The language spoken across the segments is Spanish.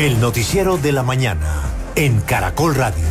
El noticiero de la mañana en Caracol Radio.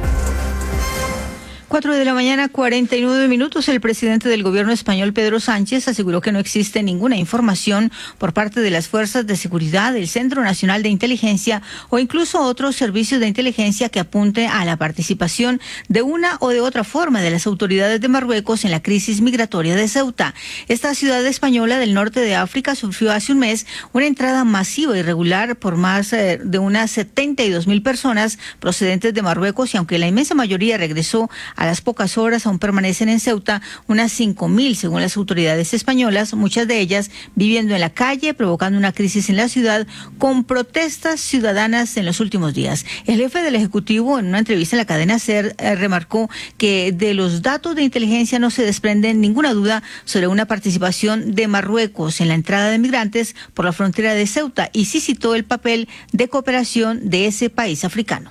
4:49 a.m. El presidente del gobierno español, Pedro Sánchez, aseguró que no existe ninguna información por parte de las fuerzas de seguridad, del Centro Nacional de Inteligencia o incluso otros servicios de inteligencia que apunte a la participación de una o de otra forma de las autoridades de Marruecos en la crisis migratoria de Ceuta. Esta ciudad española del norte de África sufrió hace un mes una entrada masiva e irregular por más de unas 72,000 personas procedentes de Marruecos, y aunque la inmensa mayoría regresó a las pocas horas, aún permanecen en Ceuta unas 5,000 según las autoridades españolas, muchas de ellas viviendo en la calle, provocando una crisis en la ciudad con protestas ciudadanas en los últimos días. El jefe del Ejecutivo, en una entrevista en la cadena SER, remarcó que de los datos de inteligencia no se desprende ninguna duda sobre una participación de Marruecos en la entrada de migrantes por la frontera de Ceuta, y sí citó el papel de cooperación de ese país africano.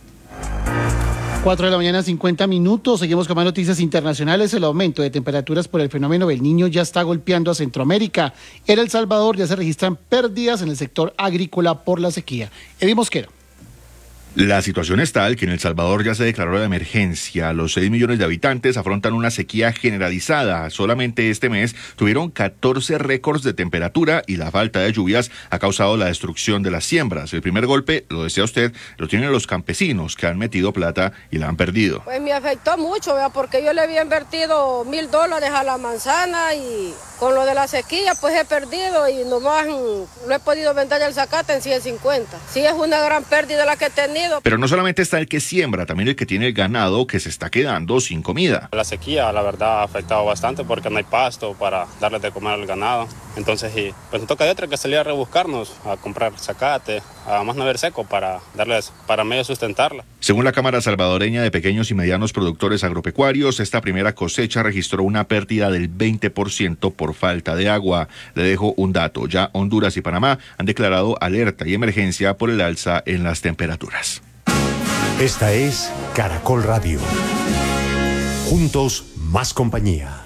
4:50 a.m. Seguimos con más noticias internacionales. El aumento de temperaturas por el fenómeno del Niño ya está golpeando a Centroamérica. En El Salvador ya se registran pérdidas en el sector agrícola por la sequía. Eddie Mosquera. La situación es tal que en El Salvador ya se declaró la emergencia. Los 6 millones de habitantes afrontan una sequía generalizada. Solamente este mes tuvieron 14 récords de temperatura y la falta de lluvias ha causado la destrucción de las siembras. El primer golpe, lo decía usted, lo tienen los campesinos que han metido plata y la han perdido. Pues me afectó mucho, ¿verdad? Porque yo le había invertido $1,000 a la manzana y con lo de la sequía pues he perdido y nomás no he podido vender el zacate en 150. Sí, es una gran pérdida la que he tenido. Pero no solamente está el que siembra, también el que tiene el ganado que se está quedando sin comida. La sequía, la verdad, ha afectado bastante porque no hay pasto para darles de comer al ganado. Entonces, pues nos toca de otra que salir a rebuscarnos, a comprar zacate, a más no haber seco para darles, para medio sustentarla. Según la Cámara Salvadoreña de Pequeños y Medianos Productores Agropecuarios, esta primera cosecha registró una pérdida del 20% por falta de agua. Le dejo un dato, ya Honduras y Panamá han declarado alerta y emergencia por el alza en las temperaturas. Esta es Caracol Radio. Juntos, más compañía.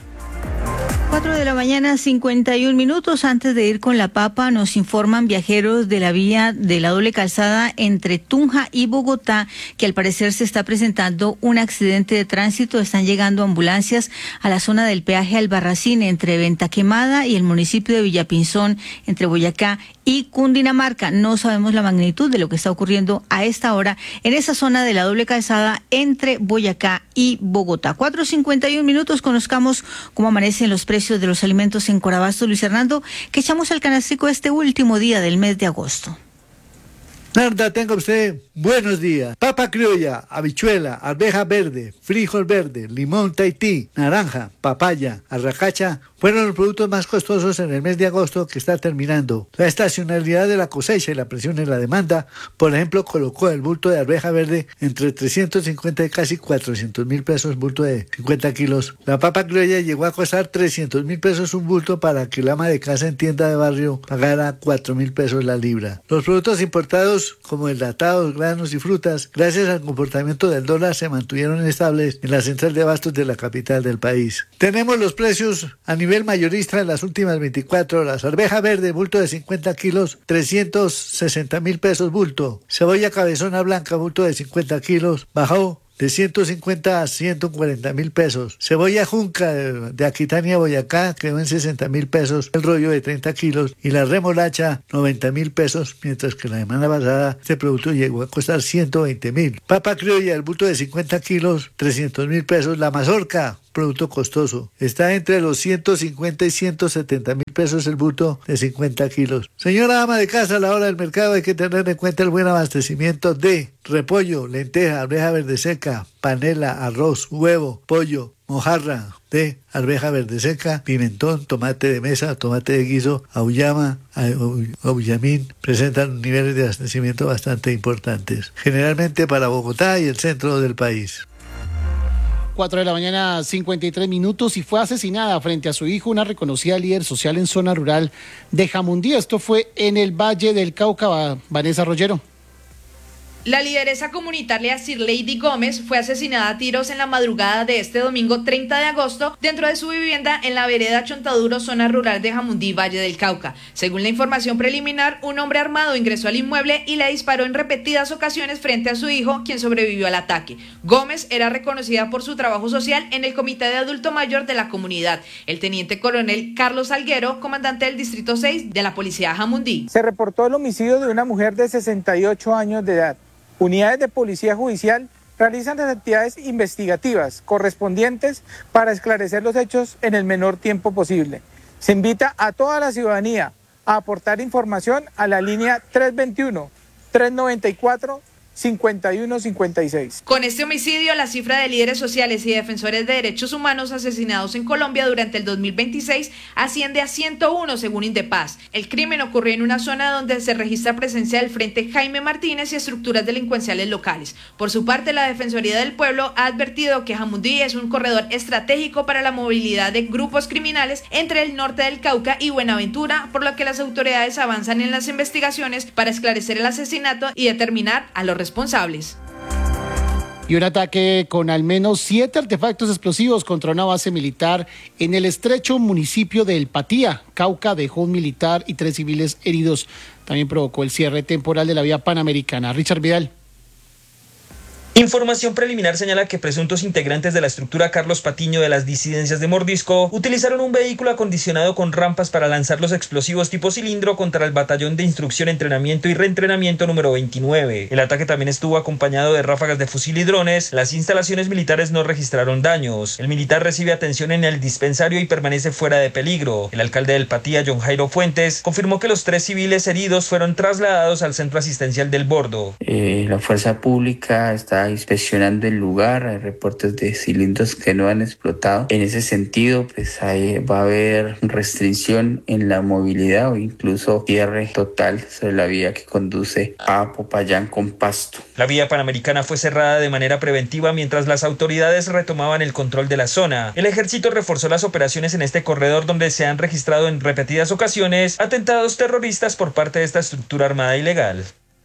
4:51 a.m. Antes de ir con la papa, nos informan viajeros de la vía de la doble calzada entre Tunja y Bogotá que al parecer se está presentando un accidente de tránsito. Están llegando ambulancias a la zona del peaje Albarracín entre Venta Quemada y el municipio de Villapinzón entre Boyacá y Cundinamarca. No sabemos la magnitud de lo que está ocurriendo a esta hora en esa zona de la doble calzada entre Boyacá y Bogotá. 4:51 Conozcamos cómo amanecen los precios de los alimentos en Corabasto. Luis Hernando, que echamos al canastico este último día del mes de agosto. Narda, tenga usted buenos días. Papa criolla, habichuela, arveja verde, frijol verde, limón Tahití, naranja, papaya, arracacha fueron los productos más costosos en el mes de agosto que está terminando. La estacionalidad de la cosecha y la presión en la demanda, por ejemplo, colocó el bulto de arveja verde entre 350 y casi 400,000 pesos, bulto de 50 kilos. La papa criolla llegó a costar 300,000 pesos un bulto para que el ama de casa en tienda de barrio pagara 4,000 pesos la libra. Los productos importados como enlatados, granos y frutas, gracias al comportamiento del dólar, se mantuvieron estables en la central de abastos de la capital del país. Tenemos los precios a nivel mayorista en las últimas 24 horas. Arveja verde, bulto de 50 kilos, 360,000 pesos bulto. Cebolla cabezona blanca, bulto de 50 kilos, bajó de 150 a 140,000 pesos. Cebolla junca de Aquitania, Boyacá, quedó en 60,000 pesos el rollo de 30 kilos. Y la remolacha, 90,000 pesos, mientras que la semana pasada este producto llegó a costar 120,000. Papa criolla, el bulto de 50 kilos, 300,000 pesos. La mazorca, producto costoso, está entre los 150 y 170,000 pesos el bulto de 50 kilos. Señora ama de casa, a la hora del mercado hay que tener en cuenta el buen abastecimiento de repollo, lenteja, arveja verde seca, panela, arroz, huevo, pollo, mojarra de arveja verde seca, pimentón, tomate de mesa, tomate de guiso, auyama, auyamín, presentan niveles de abastecimiento bastante importantes, generalmente para Bogotá y el centro del país. 4:53 a.m. y fue asesinada frente a su hijo una reconocida líder social en zona rural de Jamundí. Esto fue en el Valle del Cauca. Vanessa Rollero. La lideresa comunitaria Sir Lady Gómez fue asesinada a tiros en la madrugada de este domingo 30 de agosto dentro de su vivienda en la vereda Chontaduro, zona rural de Jamundí, Valle del Cauca. Según la información preliminar, un hombre armado ingresó al inmueble y le disparó en repetidas ocasiones frente a su hijo, quien sobrevivió al ataque. Gómez era reconocida por su trabajo social en el Comité de Adulto Mayor de la comunidad. El teniente coronel Carlos Alguero, comandante del Distrito 6 de la Policía Jamundí. Se reportó el homicidio de una mujer de 68 años de edad. Unidades de Policía Judicial realizan las actividades investigativas correspondientes para esclarecer los hechos en el menor tiempo posible. Se invita a toda la ciudadanía a aportar información a la línea 321-394-5156. Con este homicidio, la cifra de líderes sociales y defensores de derechos humanos asesinados en Colombia durante el 2026 asciende a 101 según Indepaz. El crimen ocurrió en una zona donde se registra presencia del Frente Jaime Martínez y estructuras delincuenciales locales. Por su parte, la Defensoría del Pueblo ha advertido que Jamundí es un corredor estratégico para la movilidad de grupos criminales entre el norte del Cauca y Buenaventura, por lo que las autoridades avanzan en las investigaciones para esclarecer el asesinato y determinar a los responsables. Y un ataque con al menos 7 artefactos explosivos contra una base militar en el estrecho municipio de El Patía, Cauca, dejó un militar y 3 civiles heridos. También provocó el cierre temporal de la vía panamericana. Richard Vidal. Información preliminar señala que presuntos integrantes de la estructura Carlos Patiño de las disidencias de Mordisco utilizaron un vehículo acondicionado con rampas para lanzar los explosivos tipo cilindro contra el Batallón de Instrucción, Entrenamiento y Reentrenamiento número 29. El ataque también estuvo acompañado de ráfagas de fusil y drones. Las instalaciones militares no registraron daños. El militar recibe atención en el dispensario y permanece fuera de peligro. El alcalde del Patía, John Jairo Fuentes, confirmó que los 3 civiles heridos fueron trasladados al centro asistencial del Bordo. La fuerza pública está inspeccionando el lugar, hay reportes de cilindros que no han explotado. En ese sentido, pues ahí va a haber restricción en la movilidad o incluso cierre total sobre la vía que conduce a Popayán con Pasto. La vía panamericana fue cerrada de manera preventiva mientras las autoridades retomaban el control de la zona. El ejército reforzó las operaciones en este corredor donde se han registrado en repetidas ocasiones atentados terroristas por parte de esta estructura armada ilegal.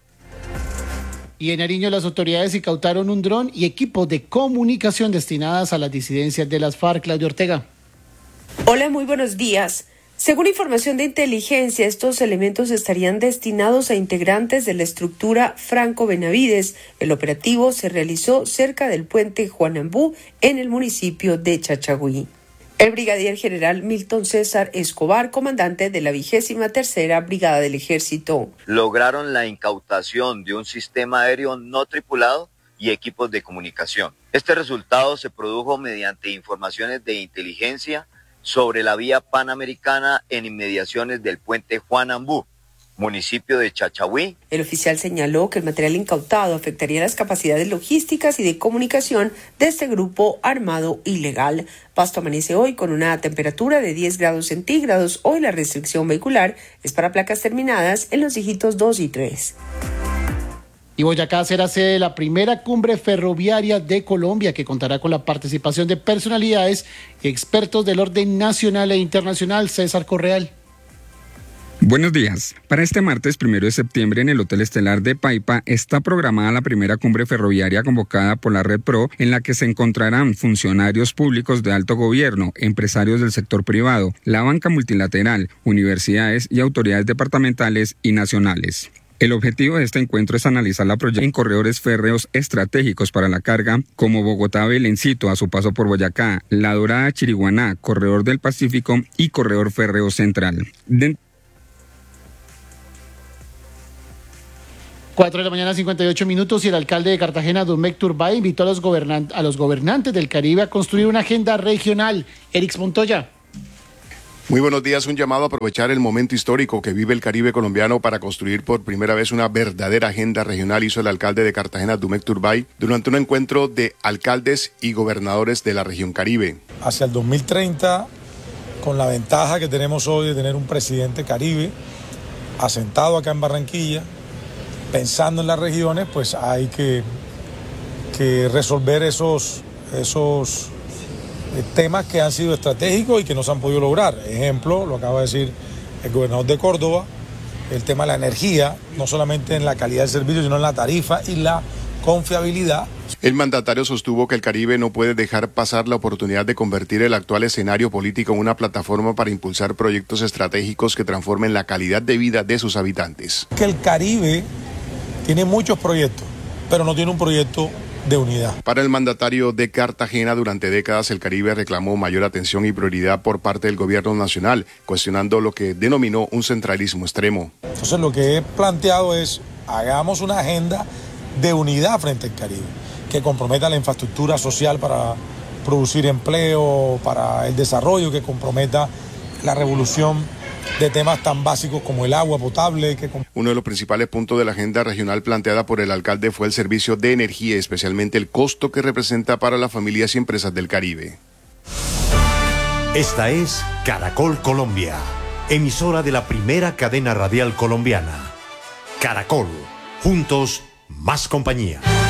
Y en Nariño las autoridades incautaron un dron y equipos de comunicación destinadas a las disidencias de las FARC. Claudia Ortega. Hola, muy buenos días. Según información de inteligencia, estos elementos estarían destinados a integrantes de la estructura Franco Benavides. El operativo se realizó cerca del puente Juan Ambú en el municipio de Chachagüí. El brigadier general Milton César Escobar, comandante de la 23ª Brigada del Ejército. Lograron la incautación de un sistema aéreo no tripulado y equipos de comunicación. Este resultado se produjo mediante informaciones de inteligencia sobre la vía panamericana en inmediaciones del puente Juan Ambú, municipio de Chachagüí. El oficial señaló que el material incautado afectaría las capacidades logísticas y de comunicación de este grupo armado ilegal. Pasto amanece hoy con una temperatura de 10 grados centígrados. Hoy la restricción vehicular es para placas terminadas en los dígitos 2 y 3. Y Boyacá será sede de la primera cumbre ferroviaria de Colombia, que contará con la participación de personalidades y expertos del orden nacional e internacional. César Correal. Buenos días. Para este martes 1 de septiembre en el Hotel Estelar de Paipa está programada la primera cumbre ferroviaria convocada por la Red Pro, en la que se encontrarán funcionarios públicos de alto gobierno, empresarios del sector privado, la banca multilateral, universidades y autoridades departamentales y nacionales. El objetivo de este encuentro es analizar la proyección en corredores férreos estratégicos para la carga, como Bogotá-Belencito a su paso por Boyacá, La Dorada-Chiriguaná, Corredor del Pacífico y Corredor Férreo Central. 4 de la mañana, 58 minutos, y el alcalde de Cartagena, Dumek Turbay, invitó a los gobernantes del Caribe a construir una agenda regional. Erix Montoya. Muy buenos días. Un llamado a aprovechar el momento histórico que vive el Caribe colombiano para construir por primera vez una verdadera agenda regional, hizo el alcalde de Cartagena, Dumek Turbay, durante un encuentro de alcaldes y gobernadores de la región Caribe. Hacia el 2030, con la ventaja que tenemos hoy de tener un presidente Caribe asentado acá en Barranquilla, pensando en las regiones, pues hay que resolver esos temas que han sido estratégicos y que no se han podido lograr. Ejemplo, lo acaba de decir el gobernador de Córdoba, el tema de la energía, no solamente en la calidad del servicio, sino en la tarifa y la confiabilidad. El mandatario sostuvo que el Caribe no puede dejar pasar la oportunidad de convertir el actual escenario político en una plataforma para impulsar proyectos estratégicos que transformen la calidad de vida de sus habitantes. Que el Caribe tiene muchos proyectos, pero no tiene un proyecto de unidad. Para el mandatario de Cartagena, durante décadas el Caribe reclamó mayor atención y prioridad por parte del gobierno nacional, cuestionando lo que denominó un centralismo extremo. Entonces lo que he planteado es, hagamos una agenda de unidad frente al Caribe, que comprometa la infraestructura social para producir empleo, para el desarrollo, que comprometa la revolución de temas tan básicos como el agua potable. Uno de los principales puntos de la agenda regional planteada por el alcalde fue el servicio de energía, especialmente el costo que representa para las familias y empresas del Caribe. Esta es Caracol Colombia, emisora de la primera cadena radial colombiana. Caracol, juntos, más compañía.